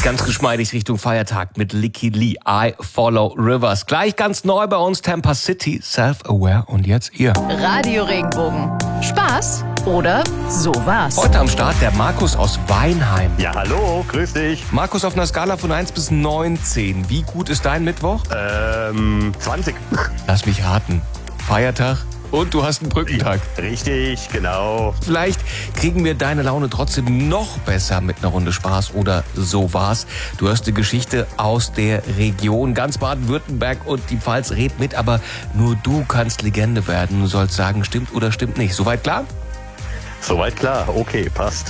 Ganz geschmeidig Richtung Feiertag mit Licky Lee, I Follow Rivers. Gleich ganz neu bei uns Tampa City, Self-Aware und jetzt ihr. Radio Regenbogen. Spaß oder sowas? Heute am Start der Markus aus Weinheim. Ja, hallo, grüß dich. Markus, auf einer Skala von 1 bis 19, wie gut ist dein Mittwoch? 20. Lass mich raten. Feiertag und du hast einen Brückentag. Richtig, genau. Vielleicht kriegen wir deine Laune trotzdem noch besser mit einer Runde Spaß oder so war's. Du hörst die Geschichte aus der Region. Ganz Baden-Württemberg und die Pfalz redet mit, aber nur du kannst Legende werden. Du sollst sagen, stimmt oder stimmt nicht. Soweit klar? Soweit klar. Okay, passt.